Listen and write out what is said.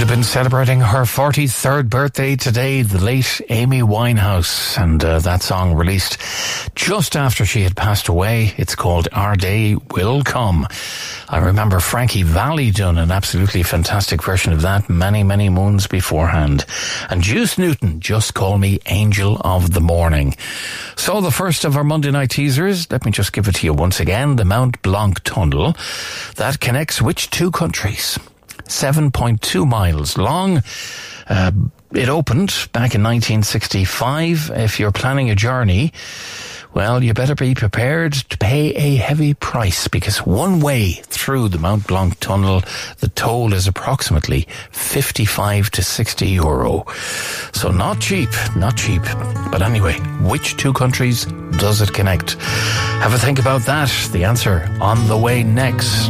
have been celebrating her 43rd birthday today, the late Amy Winehouse, and that song released just after she had passed away. It's called Our Day Will Come. I remember Frankie Valli done an absolutely fantastic version of that many, many moons beforehand. And Juice Newton, Just Call Me Angel of the Morning. So the first of our Monday night teasers, let me just give it to you once again, the Mount Blanc Tunnel that connects which two countries? 7.2 miles long. It opened back in 1965. If you're planning a journey, well, you better be prepared to pay a heavy price, because one way through the Mount Blanc Tunnel, the toll is approximately 55 to 60 euro. So not cheap. But anyway, which two countries does it connect? Have a think about that. The answer on the way next.